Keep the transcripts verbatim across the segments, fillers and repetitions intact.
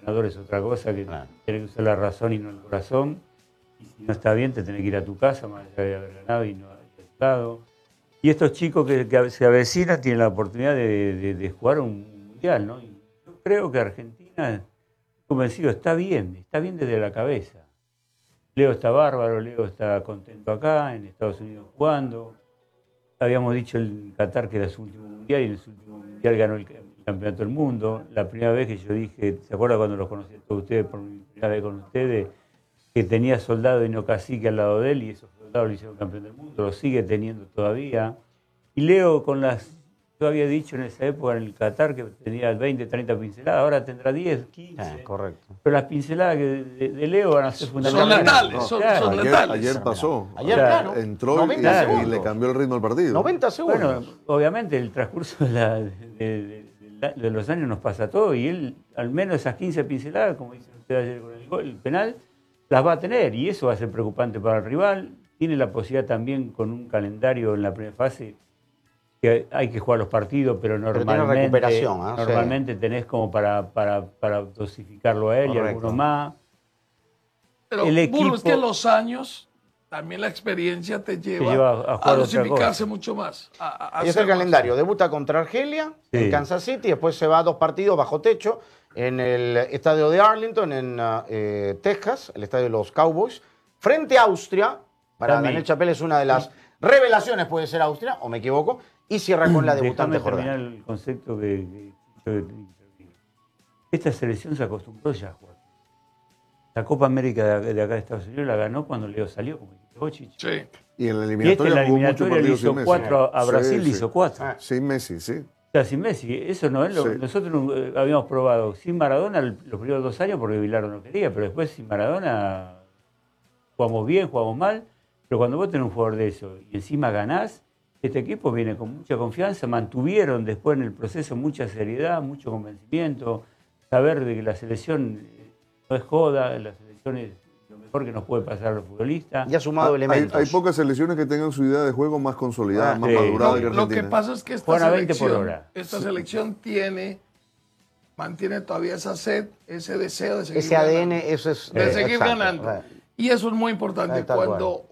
entrenador es otra cosa, que Claro. tenés que usar la razón y no el corazón. Y si no está bien, te tenés que ir a tu casa, más allá de haber ganado y no haber estado. Y estos chicos que, que se avecinan tienen la oportunidad de, de, de jugar un mundial, ¿no? Y yo creo que Argentina, convencido, está bien, está bien desde la cabeza. Leo está bárbaro, Leo está contento acá, en Estados Unidos jugando. Habíamos dicho en Qatar que era su último mundial y en su último mundial ganó el campeonato del mundo. La primera vez que yo dije, ¿se acuerdan cuando los conocí a todos ustedes, por mi primera vez con ustedes, que tenía soldado y no cacique al lado de él y esos soldados lo hicieron campeón del mundo? Lo sigue teniendo todavía. Y Leo con las... Yo había dicho en esa época en el Qatar que tenía veinte, treinta pinceladas, ahora tendrá diez, quince. Eh, correcto. Pero las pinceladas que de, de Leo van a ser fundamentales. Son letales, No, son, claro. son Ayer, letales. ayer pasó. Ayer, Claro. claro. Entró noventa y, segundos. y le cambió el ritmo al partido. noventa segundos. Bueno, obviamente el transcurso de, la- de- de- de- de los años nos pasa todo y él, al menos esas quince pinceladas, como dice usted ayer con el, gol, el penal, las va a tener y eso va a ser preocupante para el rival. Tiene la posibilidad también con un calendario en la primera fase que hay que jugar los partidos, pero tiene normalmente, recuperación, ¿eh? normalmente tenés como para, para, para dosificarlo a él Correcto. y algunos más. Pero, el Burro, equipo- es que los años, también la experiencia te lleva, lleva a a, jugar otra dosificarse cosa. mucho más. A, a Ahí está hacer el más. calendario. Debuta contra Argelia, Sí. en Kansas City, después se va a dos partidos bajo techo en el estadio de Arlington, en uh, eh, Texas, el estadio de los Cowboys, frente a Austria. Para También. Daniel Chapelle es una de las revelaciones, puede ser Austria, o me equivoco, y cierra con la debutante Déjame terminar Jordania. el concepto que, que- que- que- esta selección se acostumbró ya a jugar. La Copa América de, de acá de Estados Unidos la ganó cuando Leo salió, como dijiste vos, Chicho. Sí. Y en la Y este en eliminatoria la jugó muchos eliminatoria le partidos hizo sin Messi. cuatro, a Brasil Sí, le sí. hizo cuatro. Ah. Sin Messi, sí. O sea, sin Messi, eso no es lo Sí. nosotros eh, habíamos probado sin Maradona el- los primeros dos años porque Bilardo no quería, pero después sin Maradona jugamos bien, jugamos mal, pero cuando vos tenés un jugador de eso y encima ganás, este equipo viene con mucha confianza, mantuvieron después en el proceso mucha seriedad, mucho convencimiento, saber de que la selección eh, no es joda, la selección es lo mejor que nos puede pasar a los futbolistas. Y ha sumado Ah, hay, elementos. hay pocas selecciones que tengan su idea de juego más consolidada, Ah, más sí. madurada Lo, que lo Argentina. que pasa es que esta Juegan a veinte por selección, hora. esta selección tiene, mantiene todavía esa sed, ese deseo de seguir Ese A D N, ganando. eso es... de eh, seguir exacto. ganando. Eh. Y eso es muy importante. Ahí tal Cuando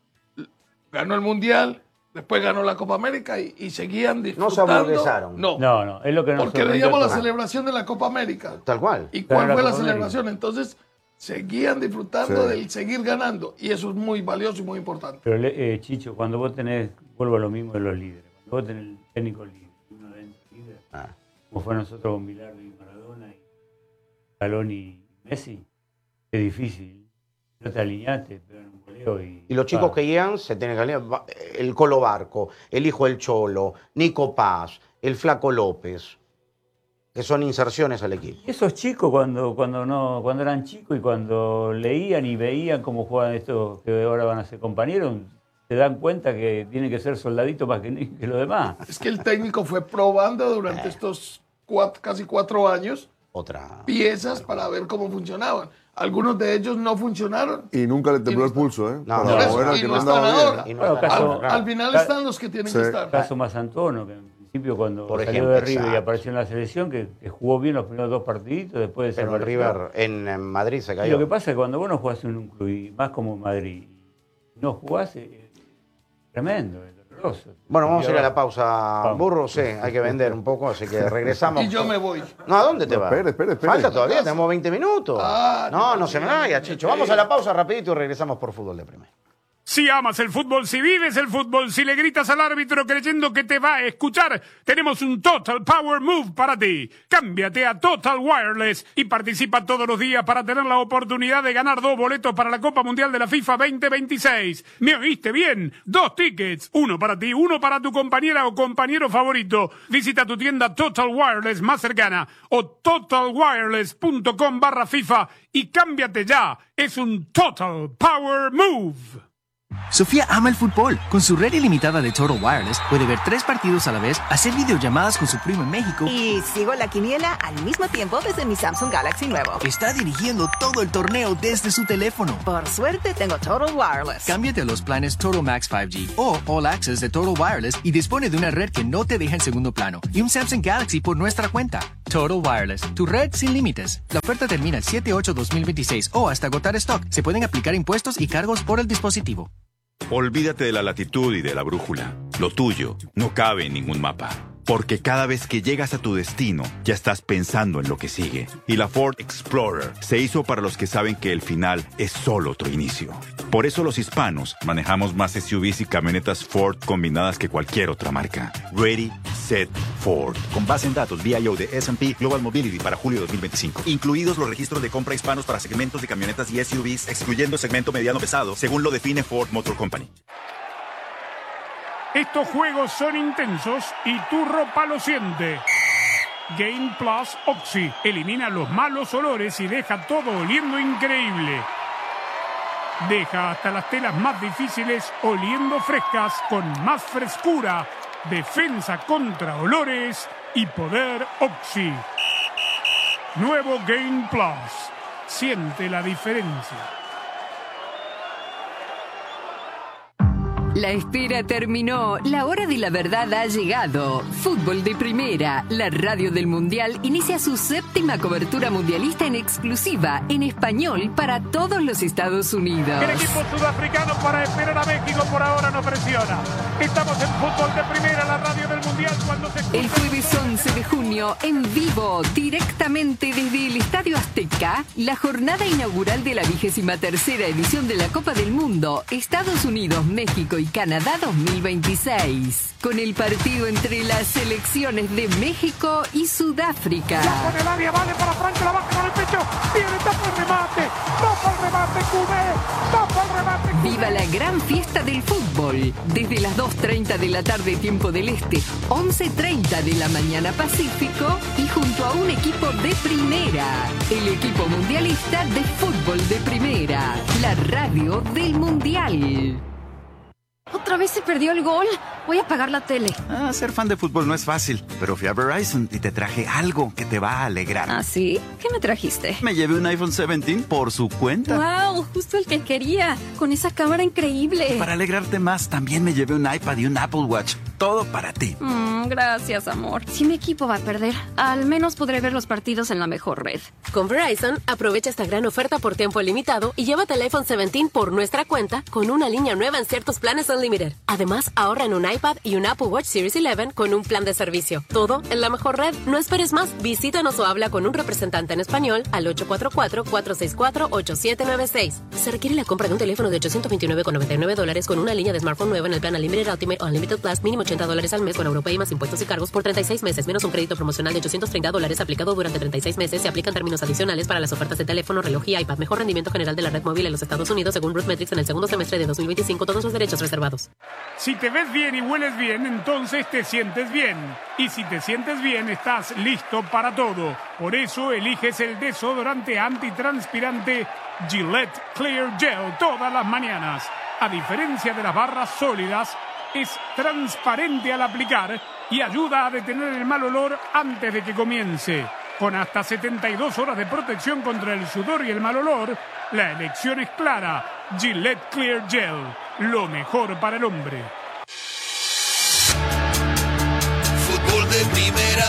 ganó el Mundial, después ganó la Copa América y, y seguían No se disfrutando. hamburguesaron. No, No, no, es lo que nos porque sorprendió veíamos a la todos. celebración de la Copa América. Tal cual. ¿Y Claro, cuál la fue la Copa América. celebración? Entonces, seguían disfrutando Sí. del seguir ganando. Y eso es muy valioso y muy importante. Pero, eh, Chicho, cuando vos tenés, vuelvo a lo mismo de los líderes, cuando vos tenés el técnico líder, uno adentro líder, Ah. como fue nosotros con Bilardo y Maradona, y Scaloni y Messi, es difícil. No te alineaste, te pegan un goleo y... Y los chicos Ah, que llegan se tienen que alinear. Va- El Colo Barco, el hijo del Cholo, Nico Paz, el Flaco López, que son inserciones al equipo. Esos chicos cuando, cuando, no, cuando eran chicos y cuando leían y veían cómo juegan estos que ahora van a ser compañeros, se dan cuenta que tienen que ser soldaditos más que, que los demás. Es que el técnico fue probando durante estos cuatro- casi cuatro años Otra. piezas para ver cómo funcionaban. Algunos de ellos no funcionaron. Y nunca le tembló Y no el pulso, ¿eh? No, Para por eso, mover al y que no no están andaba ahora. bien. Y no Bueno, está caso- nada, Al, claro. al final Ca- están los que tienen Sí. que estar. Caso más Antono, que en principio cuando Por salió ejemplo, de River y exacto. apareció en la selección, que, que jugó bien los primeros dos partiditos, después Pero el desapareció. River en, en Madrid se Y cayó. lo que pasa es que cuando vos no jugás en un club, y más como en Madrid, y no jugás, es tremendo, es doloroso. Bueno, vamos a ir a la Vamos. pausa, Vamos. Burro. Sí, hay que vender un poco, así que regresamos. Y yo me voy. No, ¿a dónde te No, vas? espere, espere, espere. Falta todavía, tenemos veinte minutos. Ah, no, no, no se me no, vaya, no, Chicho. no, Vamos no. a la pausa rapidito y regresamos por Fútbol de Primera. Si amas el fútbol, si vives el fútbol, si le gritas al árbitro creyendo que te va a escuchar, tenemos un Total Power Move para ti. Cámbiate a Total Wireless y participa todos los días para tener la oportunidad de ganar dos boletos para la Copa Mundial de la FIFA veinte veintiséis. ¿Me oíste bien? Dos tickets, uno para ti, uno para tu compañera o compañero favorito. Visita tu tienda Total Wireless más cercana o totalwireless.com barra FIFA y cámbiate ya. Es un Total Power Move. Sofía ama el fútbol. Con su red ilimitada de Total Wireless puede ver tres partidos a la vez, hacer videollamadas con su primo en México. Y sigo la quiniela al mismo tiempo desde mi Samsung Galaxy nuevo. Está dirigiendo todo el torneo desde su teléfono. Por suerte tengo Total Wireless. Cámbiate a los planes Total Max cinco G o All Access de Total Wireless y dispone de una red que no te deja en segundo plano y un Samsung Galaxy por nuestra cuenta. Total Wireless, tu red sin límites. La oferta termina el siete ocho dos mil veintiséis o hasta agotar stock. Se pueden aplicar impuestos y cargos por el dispositivo. Olvídate de la latitud y de la brújula. Lo tuyo no cabe en ningún mapa. Porque cada vez que llegas a tu destino, ya estás pensando en lo que sigue. Y la Ford Explorer se hizo para los que saben que el final es solo otro inicio. Por eso los hispanos manejamos más S U Vs y camionetas Ford combinadas que cualquier otra marca. Ready, Set, Ford. Con base en datos V I O de S and P Global Mobility para julio dos mil veinticinco. Incluidos los registros de compra hispanos para segmentos de camionetas y S U Vs, excluyendo segmento mediano pesado, según lo define Ford Motor Company. Estos juegos son intensos y tu ropa lo siente. Game Plus Oxy elimina los malos olores y deja todo oliendo increíble. Deja hasta las telas más difíciles oliendo frescas con más frescura, defensa contra olores y poder Oxy. Nuevo Game Plus. Siente la diferencia. La espera terminó, la hora de la verdad ha llegado. Fútbol de Primera, la radio del Mundial, inicia su séptima cobertura mundialista en exclusiva, en español, para todos los Estados Unidos. El equipo sudafricano para esperar a México por ahora no presiona. Estamos en Fútbol de Primera, la radio del Mundial, cuando se... El jueves once de junio, en vivo, directamente desde el Estadio Azteca, la jornada inaugural de la vigésima tercera edición de la Copa del Mundo, Estados Unidos, México y Canadá dos mil veintiséis, con el partido entre las selecciones de México y Sudáfrica. La pone el área, vale para Franco, la baja con el pecho, viene, tapa el remate, tapa el remate, Cubé, tapa el remate, Cubé. Viva la gran fiesta del fútbol, desde las dos treinta de la tarde tiempo del Este, once treinta de la mañana Pacífico, y junto a un equipo de primera, el equipo mundialista de Fútbol de Primera, la radio del Mundial. ¿Otra vez se perdió el gol? Voy a apagar la tele. Ah, ser fan de fútbol no es fácil, pero fui a Verizon y te traje algo que te va a alegrar. ¿Ah, sí? ¿Qué me trajiste? Me llevé un iPhone diecisiete por su cuenta. ¡Wow! Justo el que quería, con esa cámara increíble. Para alegrarte más, también me llevé un iPad y un Apple Watch. Todo para ti. Mm, gracias, amor. Si mi equipo va a perder, al menos podré ver los partidos en la mejor red. Con Verizon, aprovecha esta gran oferta por tiempo limitado y llévate el iPhone diecisiete por nuestra cuenta con una línea nueva en ciertos planes Unlimited. Además, ahorra en un iPad y un Apple Watch Series once con un plan de servicio. Todo en la mejor red. No esperes más. Visítanos o habla con un representante en español al ocho cuatro cuatro, cuatro seis cuatro, ocho siete nueve seis. Se requiere la compra de un teléfono de ochocientos veintinueve con noventa y nueve dólares con una línea de smartphone nueva en el plan Unlimited Ultimate o Unlimited Plus, mínimo ochenta dólares al mes con Europay más impuestos y cargos por treinta y seis meses, menos un crédito promocional de ochocientos treinta dólares aplicado durante treinta y seis meses. Se aplican términos adicionales para las ofertas de teléfono, reloj y iPad. Mejor rendimiento general de la red móvil en los Estados Unidos según Root Metrics en el segundo semestre de dos mil veinticinco. Todos los derechos reservados. Si te ves bien y hueles bien, entonces te sientes bien. Y si te sientes bien, estás listo para todo. Por eso eliges el desodorante antitranspirante Gillette Clear Gel todas las mañanas. A diferencia de las barras sólidas, es transparente al aplicar y ayuda a detener el mal olor antes de que comience. Con hasta setenta y dos horas de protección contra el sudor y el mal olor, la elección es clara. Gillette Clear Gel, lo mejor para el hombre. Fútbol de Primera.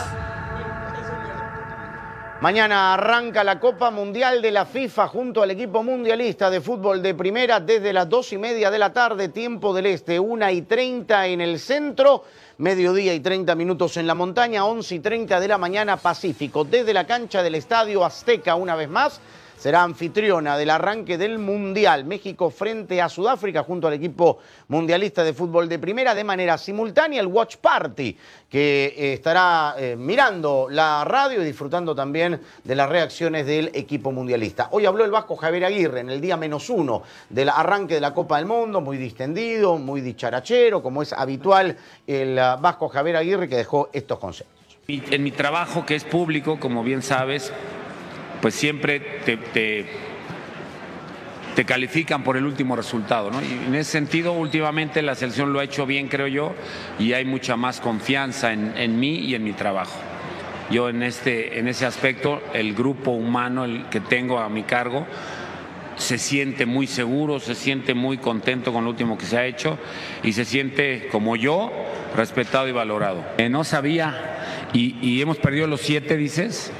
Mañana arranca la Copa Mundial de la FIFA junto al equipo mundialista de fútbol de Primera desde las dos y media de la tarde, tiempo del Este, una y treinta en el centro, mediodía y treinta minutos en la montaña, once y treinta de la mañana Pacífico. Desde la cancha del Estadio Azteca, una vez más, será anfitriona del arranque del Mundial. México frente a Sudáfrica junto al equipo mundialista de fútbol de Primera de manera simultánea. El Watch Party que eh, estará eh, mirando la radio y disfrutando también de las reacciones del equipo mundialista. Hoy habló el vasco Javier Aguirre en el día menos uno del arranque de la Copa del Mundo, muy distendido, muy dicharachero, como es habitual el uh, vasco Javier Aguirre, que dejó estos conceptos. En mi trabajo, que es público, como bien sabes, pues siempre te, te, te califican por el último resultado, ¿no? Y en ese sentido, últimamente la selección lo ha hecho bien, creo yo, y hay mucha más confianza en, en mí y en mi trabajo. Yo en, este, en ese aspecto, el grupo humano el que tengo a mi cargo se siente muy seguro, se siente muy contento con lo último que se ha hecho y se siente, como yo, respetado y valorado. Eh, no sabía y, y hemos perdido los siete, dices.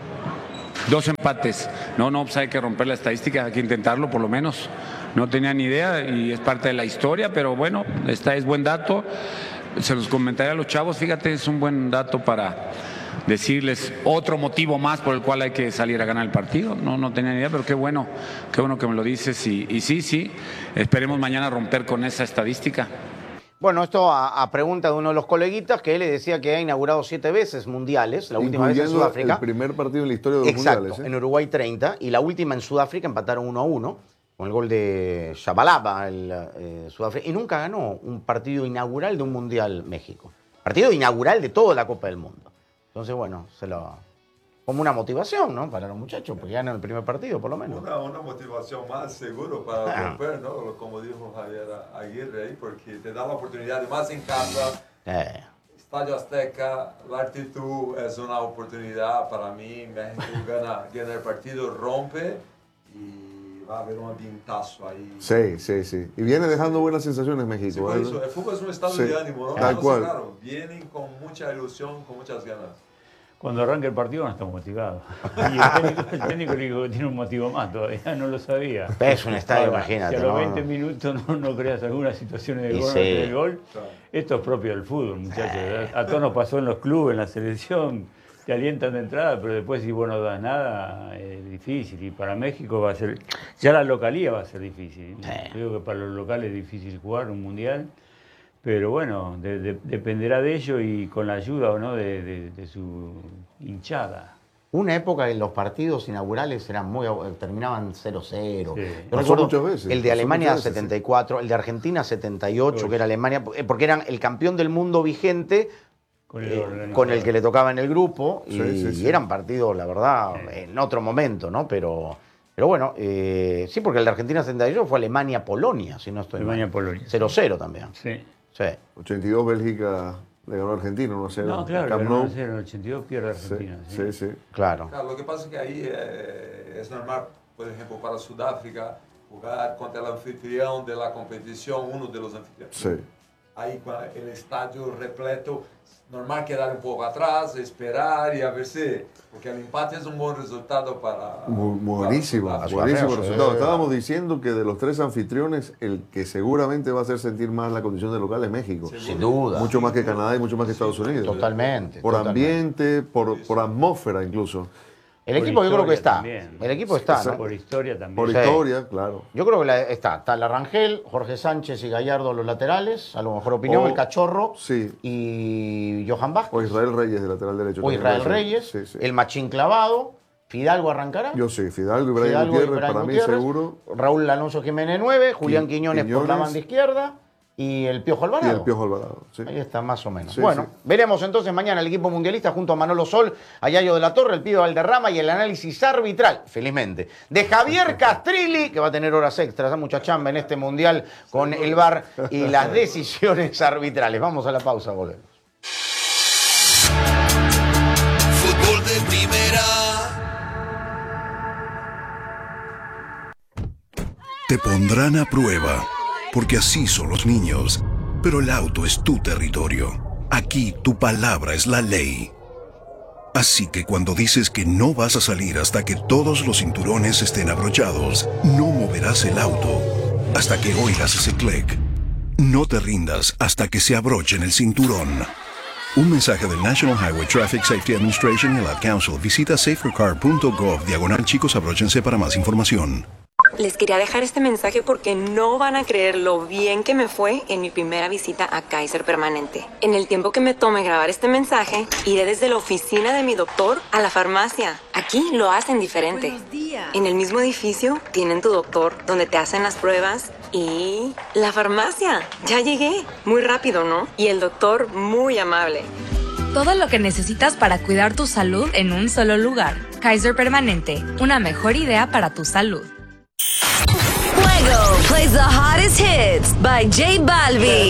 Dos empates. No, no, pues hay que romper la estadística, hay que intentarlo por lo menos. No tenía ni idea y es parte de la historia, pero bueno, esta es buen dato. Se los comentaré a los chavos, fíjate, es un buen dato para decirles otro motivo más por el cual hay que salir a ganar el partido. No, no tenía ni idea, pero qué bueno, qué bueno que me lo dices. Y, y sí, sí, esperemos mañana romper con esa estadística. Bueno, esto a, a pregunta de uno de los coleguitas, que él le decía que ha inaugurado siete veces mundiales, la última vez en Sudáfrica. El primer partido en la historia de los Exacto, mundiales. ¿eh? En Uruguay treinta, y la última en Sudáfrica empataron uno a uno, con el gol de Shabalaba, el eh, Sudáfrica, y nunca ganó un partido inaugural de un mundial México. Partido inaugural de toda la Copa del Mundo. Entonces, bueno, se lo... como una motivación, ¿no? Para los muchachos, porque ganan el primer partido, por lo menos. Una, una motivación más, seguro, para ah. romper, ¿no? Como dijo Javier Aguirre ahí, porque te da la oportunidad de más en casa. Eh. Estadio Azteca, la altitud es una oportunidad para mí. México gana, gana el partido, rompe y va a haber un ambientazo ahí. Sí, sí, sí. Y viene dejando buenas sensaciones México. Sí, por ¿eh? eso, el fútbol es un estado sí. de ánimo, ¿no? Tal no cual. Claro, vienen con mucha ilusión, con muchas ganas. Cuando arranca el partido no está motivado. Y el técnico, el técnico le digo que tiene un motivo más todavía, no lo sabía. Es un estadio, Ahora, imagínate. Si a los ¿no? veinte minutos no, no creas algunas situaciones de Y gol, sí. no tenés gol, esto es propio del fútbol, muchachos. A todos nos pasó en los clubes, en la selección, te alientan de entrada, pero después si vos no das nada, es difícil. Y para México va a ser, ya la localía va a ser difícil. Sí. Creo que para los locales es difícil jugar un mundial. Pero bueno, de, de, dependerá de ello y con la ayuda o no de, de, de su hinchada. Una época en los partidos inaugurales eran muy, terminaban cero cero. Sí. Yo recuerdo muchas veces, el de Alemania veces, setenta y cuatro, sí. El de Argentina setenta y ocho, Uy. Que era Alemania, porque eran el campeón del mundo vigente con el, eh, con el que le tocaba en el grupo. Sí, y, sí, sí. y eran partidos, la verdad, sí. en otro momento, ¿no? Pero... Pero bueno, eh, sí, porque el de Argentina setenta y ocho fue Alemania-Polonia, si no estoy mal. Alemania-Polonia. cero cero también. Sí. Sí. ochenta y dos Bélgica le ganó a Argentina, uno a cero. No, claro, uno a cero, en el ochenta y dos pierde Argentina. Sí, sí, sí. Claro. Claro. Lo que pasa es que ahí eh, es normal, por ejemplo, para Sudáfrica, jugar contra el anfitrión de la competición, uno de los anfitriones. Sí. Ahí el estadio repleto, normal quedar un poco atrás, esperar y a ver si, porque el empate es un buen resultado para... Bu buenísimo, para buenísimo sí. resultado. Estábamos diciendo que de los tres anfitriones, el que seguramente va a hacer sentir más la condición de local es México. Sin duda. Mucho más que Canadá y mucho más que Estados Unidos. Totalmente. Por totalmente. ambiente, por, por atmósfera incluso. El equipo yo creo que está. También. El equipo está, ¿no? Por historia también. Por sí. historia, claro. Yo creo que la, está. Está Larrangel, Jorge Sánchez y Gallardo los laterales, a lo mejor opinión, o, el Cachorro sí. y Johan Vázquez. O Israel Reyes de lateral derecho. O Israel Reyes, sí, sí. El Machín Clavado, Fidalgo arrancará. Yo sí, Fidalgo y Brian Fidalgo Gutiérrez, y Brian para Gutiérrez, mí seguro. Raúl Alonso Jiménez nueve, Julián Quiñones, Quiñones por la banda izquierda. Y el Piojo Alvarado. Y el Piojo Alvarado, sí. Ahí está, más o menos. Sí, bueno, sí. veremos entonces mañana el equipo mundialista junto a Manolo Sol, a Yayo de la Torre, el Pibe Valderrama y el análisis arbitral, felizmente, de Javier Castrilli, que va a tener horas extras, a mucha chamba en este mundial con el V A R y las decisiones arbitrales. Vamos a la pausa, volvemos. Fútbol de primera. Te pondrán a prueba, porque así son los niños. Pero el auto es tu territorio. Aquí tu palabra es la ley. Así que cuando dices que no vas a salir hasta que todos los cinturones estén abrochados, no moverás el auto hasta que oigas ese clic. No te rindas hasta que se abrochen el cinturón. Un mensaje del National Highway Traffic Safety Administration y el Ad Council. Visita safercar punto gov diagonal chicos abróchense para más información. Les quería dejar este mensaje porque no van a creer lo bien que me fue en mi primera visita a Kaiser Permanente. En el tiempo que me tome grabar este mensaje, iré desde la oficina de mi doctor a la farmacia. Aquí lo hacen diferente. Buenos días. En el mismo edificio tienen tu doctor, donde te hacen las pruebas, y la farmacia. Ya llegué. Muy rápido, ¿no? Y el doctor muy amable. Todo lo que necesitas para cuidar tu salud en un solo lugar. Kaiser Permanente, una mejor idea para tu salud. Fuego plays the hottest hits by J Balvin.